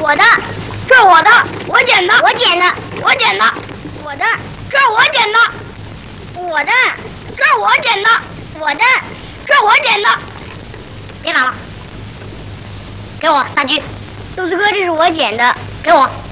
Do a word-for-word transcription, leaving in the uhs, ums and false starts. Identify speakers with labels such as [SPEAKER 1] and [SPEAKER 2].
[SPEAKER 1] 我的，
[SPEAKER 2] 这是我的，我捡的，
[SPEAKER 1] 我捡的，
[SPEAKER 2] 我捡的，
[SPEAKER 1] 我的，
[SPEAKER 2] 这是我捡的，
[SPEAKER 1] 我的，
[SPEAKER 2] 这是我捡的，
[SPEAKER 1] 我的，
[SPEAKER 2] 这是我捡的。
[SPEAKER 1] 别打了，给我大狙。豆子哥，这是我捡的，给我。